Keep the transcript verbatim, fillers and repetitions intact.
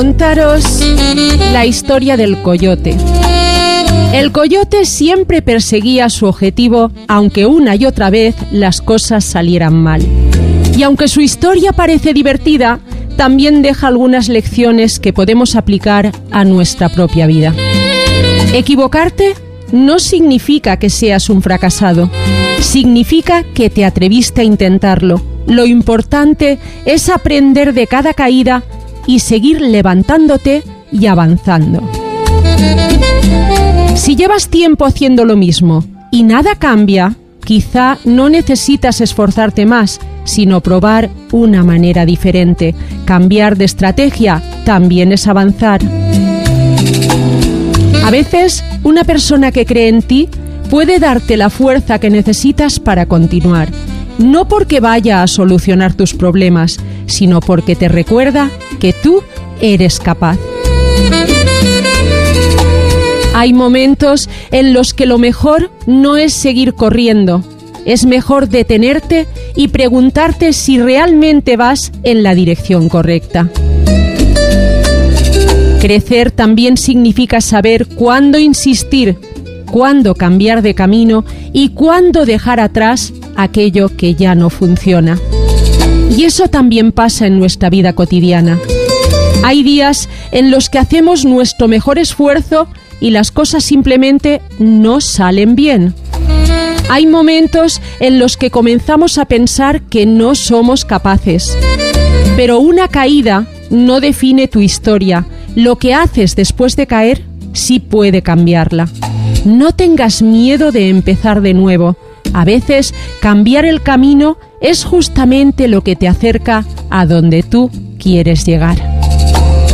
Contaros la historia del coyote. El coyote siempre perseguía su objetivo, aunque una y otra vez las cosas salieran mal. Y aunque su historia parece divertida, también deja algunas lecciones que podemos aplicar a nuestra propia vida. Equivocarte no significa que seas un fracasado, significa que te atreviste a intentarlo. Lo importante es aprender de cada caída y seguir levantándote y avanzando. Si llevas tiempo haciendo lo mismo y nada cambia, quizá no necesitas esforzarte más, sino probar una manera diferente. Cambiar de estrategia también es avanzar. A veces, una persona que cree en ti puede darte la fuerza que necesitas para continuar. No porque vaya a solucionar tus problemas, sino porque te recuerda que tú eres capaz. Hay momentos en los que lo mejor no es seguir corriendo. Es mejor detenerte y preguntarte si realmente vas en la dirección correcta. Crecer también significa saber cuándo insistir, cuándo cambiar de camino y cuándo dejar atrás aquello que ya no funciona. Y eso también pasa en nuestra vida cotidiana. Hay días en los que hacemos nuestro mejor esfuerzo y las cosas simplemente no salen bien. Hay momentos en los que comenzamos a pensar que no somos capaces. Pero una caída no define tu historia. Lo que haces después de caer sí puede cambiarla. No tengas miedo de empezar de nuevo. A veces, cambiar el camino es justamente lo que te acerca a donde tú quieres llegar.